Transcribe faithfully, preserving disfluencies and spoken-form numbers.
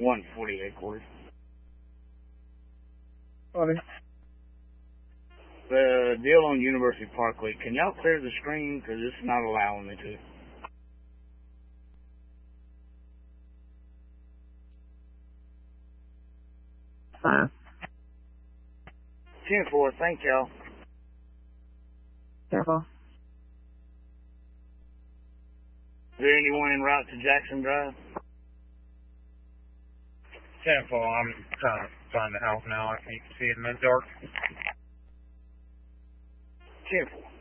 one forty headquarters. Funny. The deal on University Parkway, can y'all clear the screen? Because it's not allowing me to. Fine. ten four, thank y'all. Careful. Is there anyone en route to Jackson Drive? ten four, I'm trying to find the house now. I can't see it in the dark. ten four.